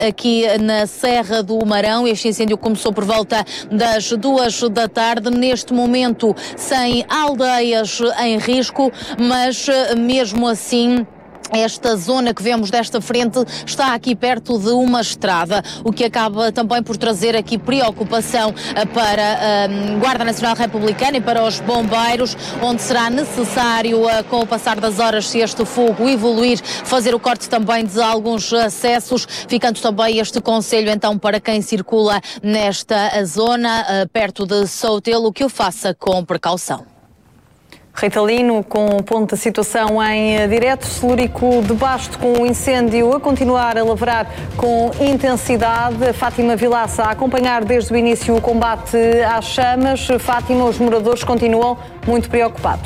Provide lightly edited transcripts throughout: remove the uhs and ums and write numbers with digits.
aqui na Serra do Marão. Este incêndio começou por volta das 2 da tarde, neste momento sem aldeias em risco, mas mesmo assim esta zona que vemos desta frente está aqui perto de uma estrada, o que acaba também por trazer aqui preocupação para a Guarda Nacional Republicana e para os bombeiros, onde será necessário, com o passar das horas, se este fogo evoluir, fazer o corte também de alguns acessos, ficando também este conselho então para quem circula nesta zona, perto de Soutelo, que o faça com precaução. Rita Lino, com o ponto da situação em direto. Celúrico de Basto, com o incêndio a continuar a lavrar com intensidade. Fátima Vilaça a acompanhar desde o início o combate às chamas. Fátima, os moradores continuam muito preocupados.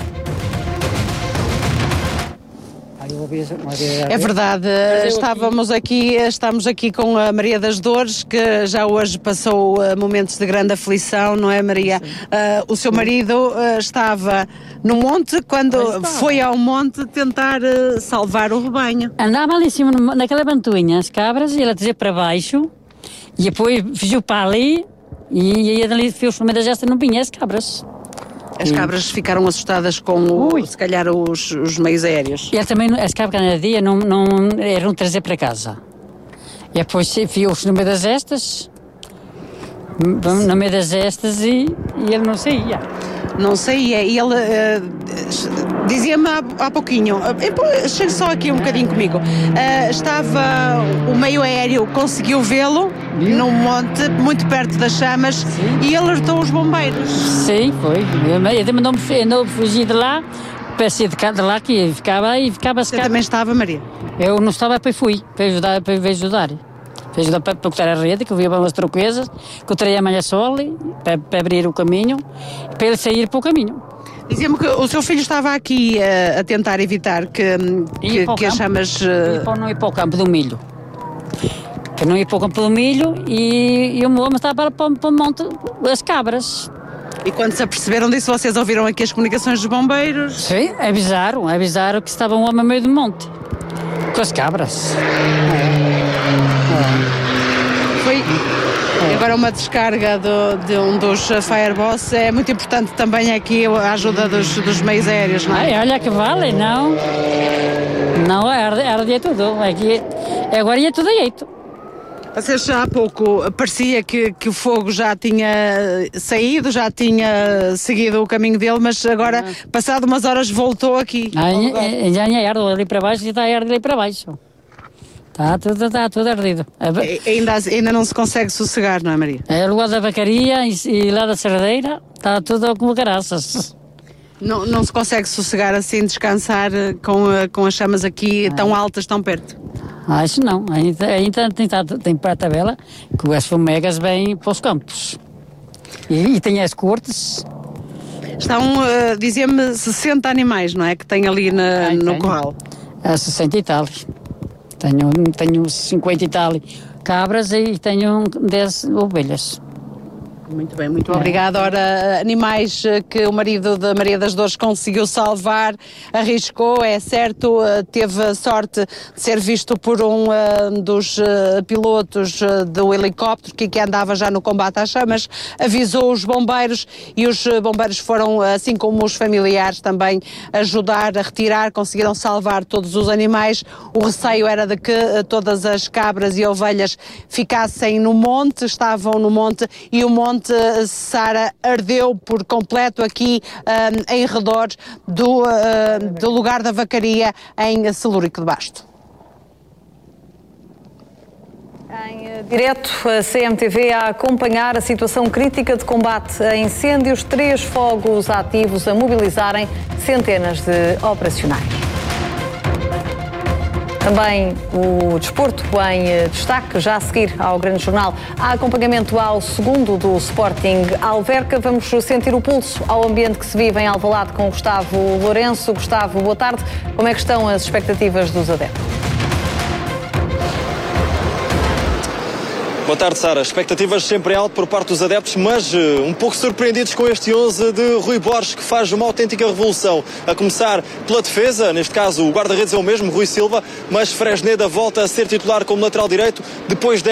É verdade, estamos aqui com a Maria das Dores, que já hoje passou momentos de grande aflição, não é, Maria? O seu marido estava no monte, quando foi ao monte tentar salvar o rebanho. Andava ali em cima, naquela ventoinha, as cabras, e ela dizia para baixo, e depois fugiu para ali, e aí dali fez no meio da gesta, não vinha as cabras. As cabras ficaram assustadas com, se calhar, os meios aéreos. E também, as cabras cada dia não eram trazer para casa. E depois viu-se no meio das gestas, e ele não saía. Não saía, e ele dizia-me há pouquinho, chegue só aqui um bocadinho comigo, estava o meio aéreo, conseguiu vê-lo num monte, muito perto das chamas. Sim. E alertou os bombeiros. Sim, foi. Ele mandou-me fugir de lá, para sair de lá, que ficava. Você também estava, Maria? Eu não estava, depois fui, para ajudar. Para cortar a rede, que eu via para umas troquesas, que eu traía a malha-sol para abrir o caminho, para ele sair para o caminho. Dizia-me que o seu filho estava aqui a tentar evitar que as chamas... Não ir para o campo do milho. Eu não ia para o campo do milho e o meu homem estava para o monte das cabras. E quando se aperceberam disso, vocês ouviram aqui as comunicações dos bombeiros? Sim, avisaram que estava um homem no meio do monte, com as cabras. Foi agora uma descarga de um dos Fireboss. É muito importante também aqui a ajuda dos meios aéreos, não é? Olha que vale, não, arde tudo, aqui, agora ia tudo jeito. Vocês já há pouco parecia que o fogo já tinha saído, já tinha seguido o caminho dele, mas agora, passado umas horas, voltou aqui. Já arde ali para baixo e está a arder ali para baixo. Está tudo ardido. Ainda não se consegue sossegar, não é, Maria? É o lado da vacaria e lá da serradeira, está tudo como caraças. Não se consegue sossegar assim, descansar com as chamas aqui tão altas, tão perto? Isso não, ainda tem para a tabela que as fumegas vêm para os campos. E tem as cortes. Estão, dizia-me, 60 animais, não é? Que tem ali no corral. 60 e tal. Tenho 50 e tal cabras e tenho 10 ovelhas. Muito bem, muito obrigada. Ora, animais que o marido da Maria das Dores conseguiu salvar, arriscou, é certo, teve a sorte de ser visto por um dos pilotos do helicóptero que andava já no combate às chamas, avisou os bombeiros e os bombeiros foram, assim como os familiares, também ajudar a retirar, conseguiram salvar todos os animais. O receio era de que todas as cabras e ovelhas ficassem no monte, estavam no monte, e o monte, Sara, ardeu por completo aqui em redor do lugar da vacaria em Celúrico de Basto. Em direto, a CMTV a acompanhar a situação crítica de combate a incêndios, 3 fogos ativos a mobilizarem centenas de operacionais. Também o desporto em destaque, já a seguir ao Grande Jornal. Há acompanhamento ao segundo do Sporting Alverca. Vamos sentir o pulso ao ambiente que se vive em Alvalade com Gustavo Lourenço. Gustavo, boa tarde. Como é que estão as expectativas dos adeptos? Boa tarde, Sara. Expectativas sempre em alto por parte dos adeptos, mas um pouco surpreendidos com este 11 de Rui Borges, que faz uma autêntica revolução. A começar pela defesa, neste caso o guarda-redes é o mesmo, Rui Silva, mas Fresneda volta a ser titular como lateral direito, depois